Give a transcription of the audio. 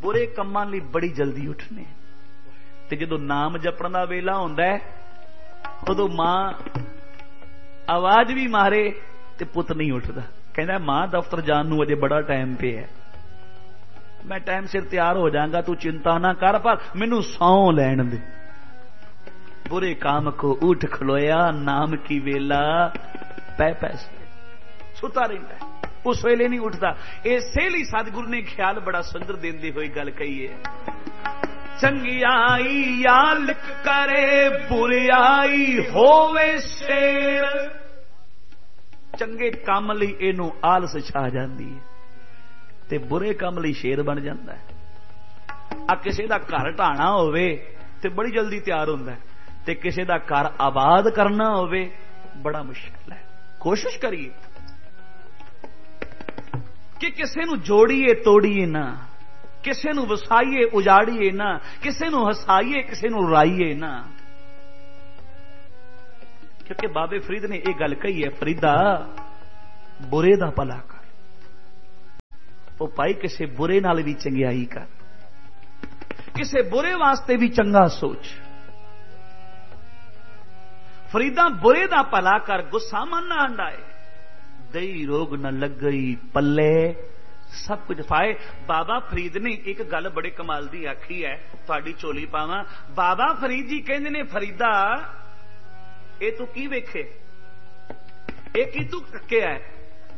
برے کماں لئی بڑی جلدی اٹھنے تے جدوں نام جپن دا ویلا ہوندا ہے ادو ماں آواز بھی مارے تے پت نہیں اٹھتا، کہندا ماں دفتر جان نو اجے بڑا ٹائم پہ ہے، میں ٹائم سر تیار ہو جاؤں گا، تو چنتا نہ کر، پر مینوں سو لین دے۔ برے کام کو اٹھ کھلویا، نام کی ویلا پے پیسے ستا رہتا ہے، اس ویلے نہیں اٹھتا۔ اسی لیے سدگرو نے خیال بڑا سندر دیندے ہوئے گل کہی ہے، چنگیائی یا لکھ کرے بریائی ہووے شیر، چنگے کام لئی اینو آلس چھا جاندی ہے تے برے کام لئی شیر بن جاندا ہے۔ آ کسے دا گھر ٹھانا ہووے تے بڑی جلدی تیار ہوندا ہے، تے کسے دا گھر آباد کرنا ہووے بڑا مشکل ہے۔ کوشش کریے کہ کسے نو جوڑیے توڑیے نہ، کسے نو وسائیے اجاڑیے نہ، کسے نو ہسائیے کسے نو رائیے نہ، کیونکہ بابے فرید نے یہ گل کہی ہے، فریدا برے دا بھلا کر، وہ پائی کسے برے نال بھی چنگیائی کر، کسے برے واسطے بھی چنگا سوچ، فریدا برے دا بھلا کر، گسا من نہ ہنڈائے، دئی روگ نہ لگ گئی پلے سب کچھ پائے۔ بابا فرید نے ایک گل بڑے کمال دی آکھی ہے، تھوڑی چولی پاواں۔ بابا فرید جی کہندے نے فریدا اے تو کی ویکھے، اے کی تو کیا ہے؟